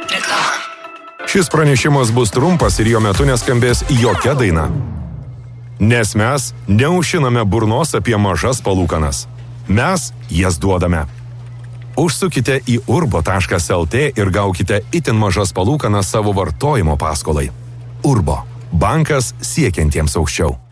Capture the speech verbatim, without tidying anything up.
Reklama. Šis pranešimas bus trumpas ir jo metu neskambės jokia daina. Nes mes neužšiname burnos apie mažas palūkanas. Mes jas duodame. Užsukite į urbo taškas lt ir gaukite itin mažas palūkanas savo vartojimo paskolai. Urbo. Bankas siekiantiems aukščiau.